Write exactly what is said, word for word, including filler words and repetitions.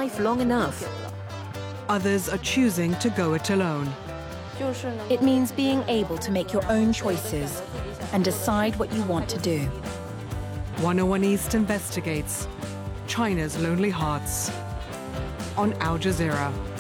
life long enough. Others are choosing to go it alone. It means being able to make your own choices and decide what you want to do. one oh one East investigates China's lonely hearts on Al Jazeera.